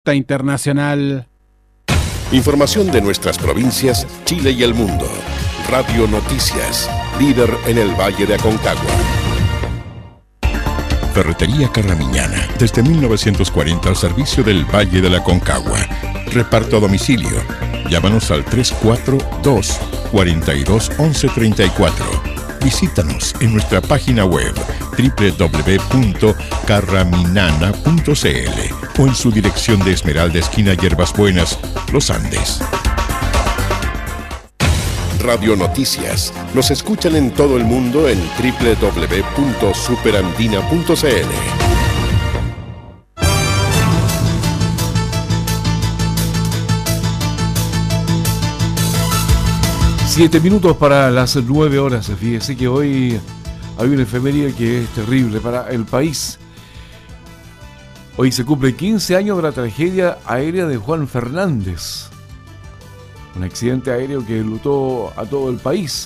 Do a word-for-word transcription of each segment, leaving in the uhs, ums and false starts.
Internacional. Información de nuestras provincias, Chile y el mundo. Radio Noticias, líder en el Valle de Aconcagua. Ferretería Carramiñana, desde mil novecientos cuarenta al servicio del Valle de la Aconcagua. Reparto a domicilio. Llámanos al tres cuatro dos, cuatro dos, once treinta y cuatro. Visítanos en nuestra página web doble u doble u doble u punto carraminana punto c l o en su dirección de Esmeralda, esquina Hierbas Buenas, Los Andes. Radio Noticias. Nos escuchan en todo el mundo en doble u doble u doble u punto superandina punto c l. Siete minutos para las nueve horas. Fíjese que hoy hay una efeméride que es terrible para el país. Hoy se cumple quince años de la tragedia aérea de Juan Fernández. Un accidente aéreo que enlutó a todo el país.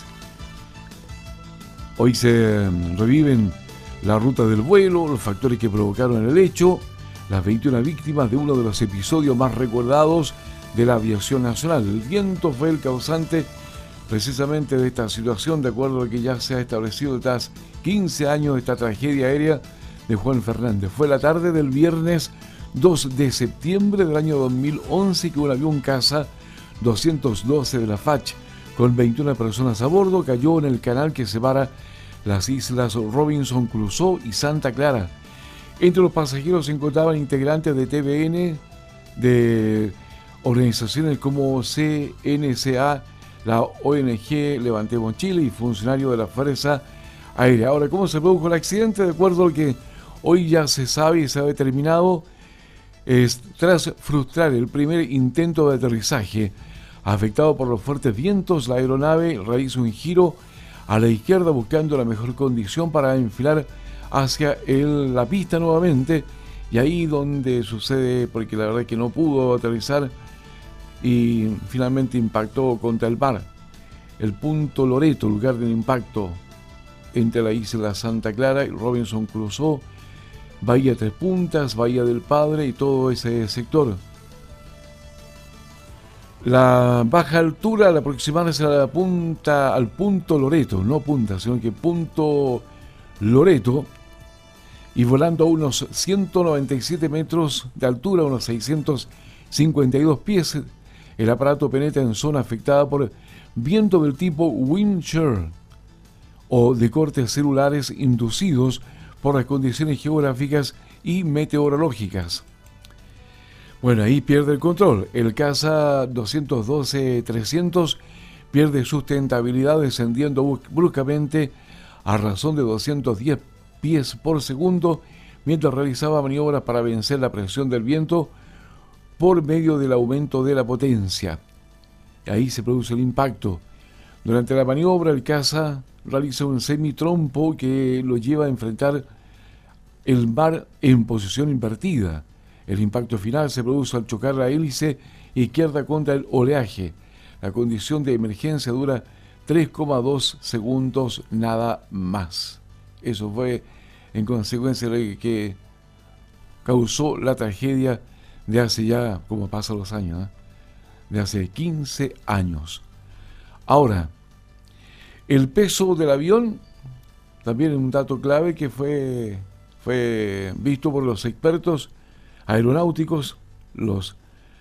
Hoy se reviven la ruta del vuelo, los factores que provocaron el hecho, las veintiuna víctimas de uno de los episodios más recordados de la aviación nacional. El viento fue el causante precisamente de esta situación, de acuerdo a lo que ya se ha establecido tras quince años de esta tragedia aérea de Juan Fernández. Fue la tarde del viernes dos de septiembre del año dos mil once que un avión caza doscientos doce de la F A C con veintiuna personas a bordo cayó en el canal que separa las islas Robinson Crusoe y Santa Clara. Entre los pasajeros se encontraban integrantes de T V N, de organizaciones como C N C A, la O N G Levantemos Chile y funcionarios de la Fuerza Aérea. Ahora, ¿cómo se produjo el accidente? De acuerdo a lo que hoy ya se sabe y se ha determinado, es tras frustrar el primer intento de aterrizaje, afectado por los fuertes vientos, la aeronave realiza un giro a la izquierda buscando la mejor condición para enfilar hacia el, la pista nuevamente, y ahí donde sucede, porque la verdad es que no pudo aterrizar y finalmente impactó contra el mar. El punto Loreto, lugar del impacto entre la isla Santa Clara y Robinson Crusoe, Bahía Tres Puntas, Bahía del Padre y todo ese sector. La baja altura al aproximarse a la punta, al punto Loreto, no punta, sino que punto Loreto, y volando a unos ciento noventa y siete metros de altura, unos seiscientos cincuenta y dos pies, el aparato penetra en zona afectada por viento del tipo wind shear o de cortes celulares inducidos por las condiciones geográficas y meteorológicas. Bueno, ahí pierde el control. El caza doscientos doce trescientos pierde sustentabilidad descendiendo bruscamente a razón de doscientos diez pies por segundo mientras realizaba maniobras para vencer la presión del viento por medio del aumento de la potencia. Ahí se produce el impacto. Durante la maniobra, el caza realiza un semitrompo que lo lleva a enfrentar el mar en posición invertida. El impacto final se produce al chocar la hélice izquierda contra el oleaje. La condición de emergencia dura tres coma dos segundos, nada más. Eso fue en consecuencia de lo que causó la tragedia de hace ya, como pasan los años, ¿eh? de hace quince años. Ahora, el peso del avión, también es un dato clave que fue, fue visto por los expertos aeronáuticos, los,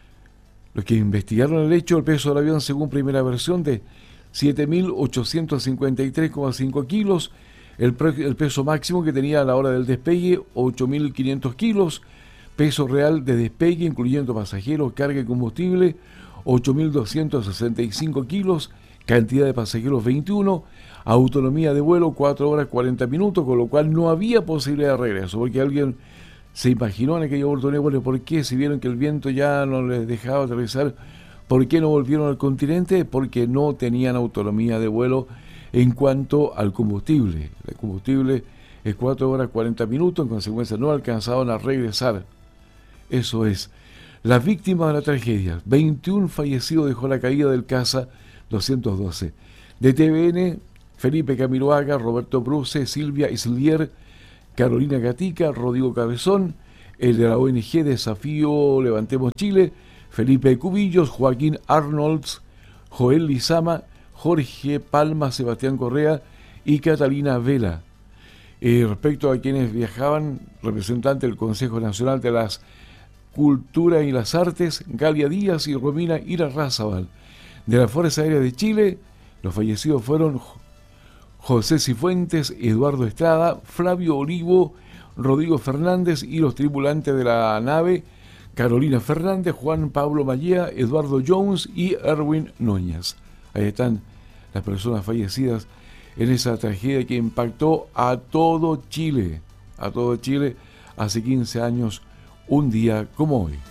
los que investigaron el hecho. El peso del avión, según primera versión, de siete mil ochocientos cincuenta y tres coma cinco kilos, el, el peso máximo que tenía a la hora del despegue, ocho mil quinientos kilos, peso real de despegue, incluyendo pasajeros, carga y combustible, ocho mil doscientos sesenta y cinco kilos, cantidad de pasajeros veintiuno, autonomía de vuelo cuatro horas cuarenta minutos, con lo cual no había posibilidad de regreso, porque alguien se imaginó en aquella oportunidad, bueno, ¿por qué? Si vieron que el viento ya no les dejaba aterrizar, ¿por qué no volvieron al continente? Porque no tenían autonomía de vuelo en cuanto al combustible. El combustible es cuatro horas cuarenta minutos, en consecuencia no alcanzaban a regresar. Eso es. Las víctimas de la tragedia, veintiún fallecidos dejó la caída del caza doscientos doce. De T V N, Felipe Camiroaga, Roberto Bruce, Silvia Islier, Carolina Gatica, Rodrigo Cabezón, el de la O N G Desafío Levantemos Chile, Felipe Cubillos, Joaquín Arnolds, Joel Lizama, Jorge Palma, Sebastián Correa y Catalina Vela. Eh, respecto a quienes viajaban, representante del Consejo Nacional de las Culturas y las Artes, Galia Díaz y Romina Irarrázaval. De la Fuerza Aérea de Chile, los fallecidos fueron José Cifuentes, Eduardo Estrada, Flavio Olivo, Rodrigo Fernández y los tripulantes de la nave, Carolina Fernández, Juan Pablo Mallea, Eduardo Jones y Erwin Núñez. Ahí están las personas fallecidas en esa tragedia que impactó a todo Chile, a todo Chile hace quince años, un día como hoy.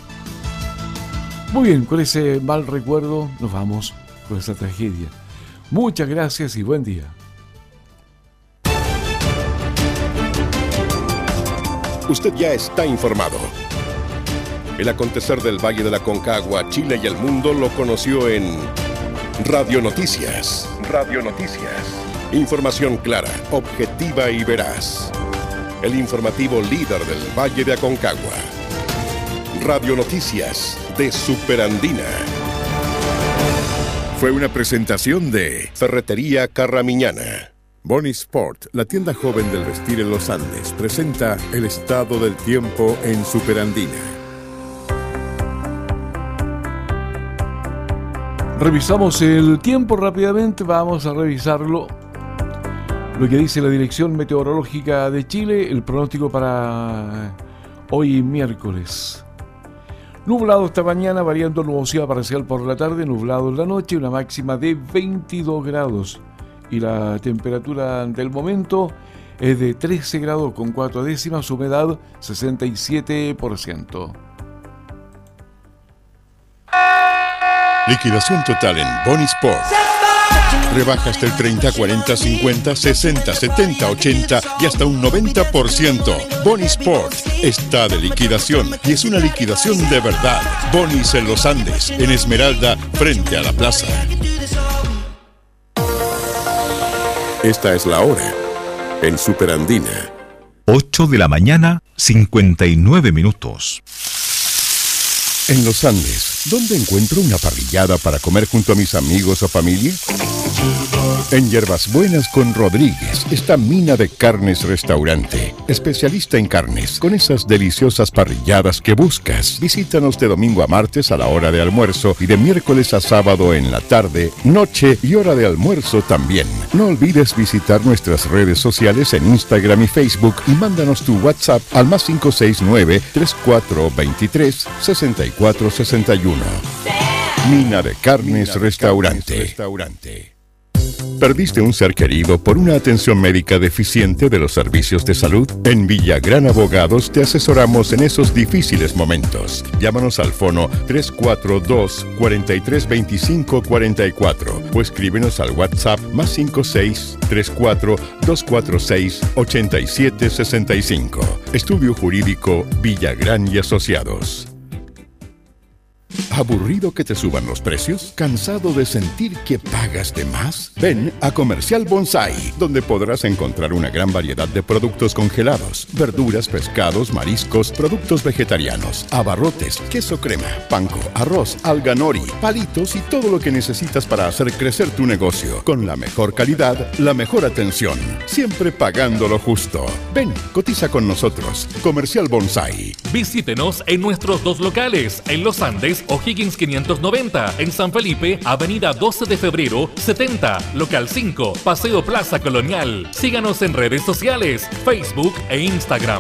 Muy bien, con ese mal recuerdo nos vamos con esa tragedia. Muchas gracias y buen día. Usted ya está informado. El acontecer del Valle de la Concagua, Chile y el mundo lo conoció en Radio Noticias. Radio Noticias. Información clara, objetiva y veraz. El informativo líder del Valle de Aconcagua. Radio Noticias de Superandina. Fue una presentación de Ferretería Carramiñana. Boni Sport, la tienda joven del vestir en los Andes, presenta el estado del tiempo en Superandina. Revisamos el tiempo rápidamente, vamos a revisarlo. Lo que dice la Dirección Meteorológica de Chile, el pronóstico para hoy miércoles. Nublado esta mañana, variando nubosidad parcial por la tarde, nublado en la noche, una máxima de veintidós grados. Y la temperatura del momento es de trece grados con cuatro décimas, humedad sesenta y siete por ciento. Liquidación total en Boni Sport. Rebajas del treinta, cuarenta, cincuenta, sesenta, setenta, ochenta y hasta un noventa por ciento. Boni Sport está de liquidación y es una liquidación de verdad. Bonis en los Andes, en Esmeralda, frente a la plaza. Esta es la hora en Superandina. ocho de la mañana, cincuenta y nueve minutos. En los Andes, ¿dónde encuentro una parrillada para comer junto a mis amigos o familia? En Hierbas Buenas con Rodríguez está Mina de Carnes Restaurante, especialista en carnes, con esas deliciosas parrilladas que buscas. Visítanos de domingo a martes a la hora de almuerzo y de miércoles a sábado en la tarde, noche y hora de almuerzo también. No olvides visitar nuestras redes sociales en Instagram y Facebook y mándanos tu WhatsApp al más cinco seis nueve, tres cuatro dos tres, seis cuatro seis uno. Mina de Carnes Restaurante. ¿Perdiste un ser querido por una atención médica deficiente de los servicios de salud? En Villagrán Abogados te asesoramos en esos difíciles momentos. Llámanos al fono tres cuatro dos, cuatro tres dos cinco cuatro cuatro o escríbenos al WhatsApp más cinco seis, tres cuatro dos cuatro seis, ocho siete seis cinco. Estudio Jurídico Villagrán y Asociados. ¿Aburrido que te suban los precios? ¿Cansado de sentir que pagas de más? Ven a Comercial Bonsai, donde podrás encontrar una gran variedad de productos congelados, verduras, pescados, mariscos, productos vegetarianos, abarrotes, queso crema, panko, arroz, alga nori, palitos y todo lo que necesitas para hacer crecer tu negocio. Con la mejor calidad, la mejor atención, siempre pagando lo justo. Ven, cotiza con nosotros. Comercial Bonsai. Visítenos en nuestros dos locales, en Los Andes, O'Higgins quinientos noventa, en San Felipe, Avenida doce de febrero, setenta, Local cinco, Paseo Plaza Colonial. Síganos en redes sociales, Facebook e Instagram.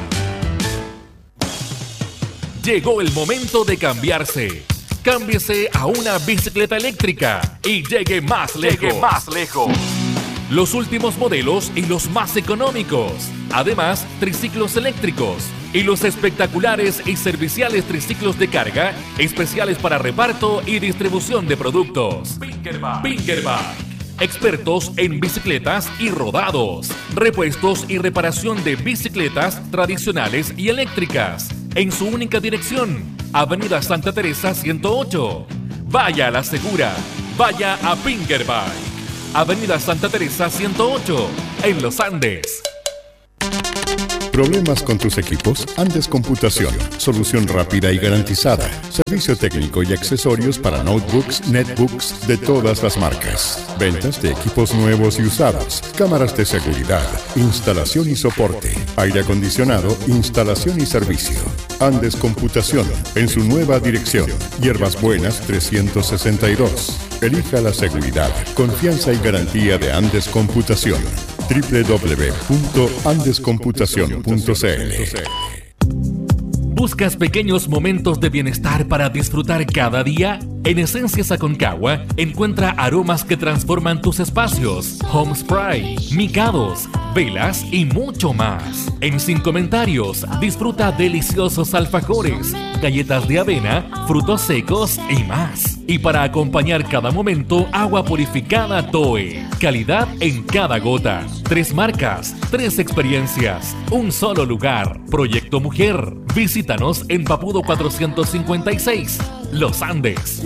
Llegó el momento de cambiarse. Cámbiese a una bicicleta eléctrica y llegue más lejos. Llegue más lejos. Los últimos modelos y los más económicos. Además, triciclos eléctricos y los espectaculares y serviciales triciclos de carga, especiales para reparto y distribución de productos. Pinkerbike. Pinkerbike. Expertos en bicicletas y rodados, repuestos y reparación de bicicletas tradicionales y eléctricas. En su única dirección, Avenida Santa Teresa ciento ocho. Vaya a la segura, vaya a Pinkerbike. Avenida Santa Teresa ciento ocho, en Los Andes. ¿Problemas con tus equipos? Andes Computación. Solución rápida y garantizada. Servicio técnico y accesorios para notebooks, netbooks de todas las marcas. Ventas de equipos nuevos y usados. Cámaras de seguridad. Instalación y soporte. Aire acondicionado, instalación y servicio. Andes Computación. En su nueva dirección. Hierbas Buenas trescientos sesenta y dos. Elija la seguridad, confianza y garantía de Andes Computación. doble u doble u doble u punto andes computación punto c l. ¿Buscas pequeños momentos de bienestar para disfrutar cada día? En Esencias Aconcagua encuentra aromas que transforman tus espacios. Home Spray, micados, velas y mucho más. En Sin Comentarios, disfruta deliciosos alfajores, galletas de avena, frutos secos y más. Y para acompañar cada momento, agua purificada Toe. Calidad en cada gota. Tres marcas, tres experiencias, un solo lugar. Proyecto Mujer. Visítanos en Papudo cuatrocientos cincuenta y seis, Los Andes.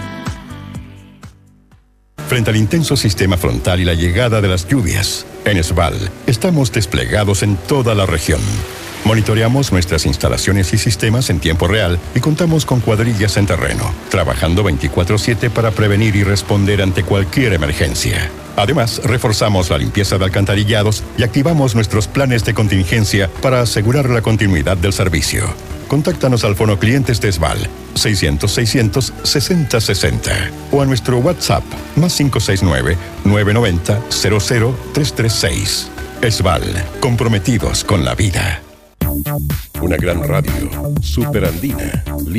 Frente al intenso sistema frontal y la llegada de las lluvias, en Esval estamos desplegados en toda la región. Monitoreamos nuestras instalaciones y sistemas en tiempo real y contamos con cuadrillas en terreno, trabajando veinticuatro siete para prevenir y responder ante cualquier emergencia. Además, reforzamos la limpieza de alcantarillados y activamos nuestros planes de contingencia para asegurar la continuidad del servicio. Contáctanos al Fono Clientes de Esval seiscientos, seiscientos, sesenta, sesenta o a nuestro WhatsApp más cinco seis nueve, nueve nueve cero, cero cero tres tres seis. Esval, comprometidos con la vida. Una gran radio, superandina.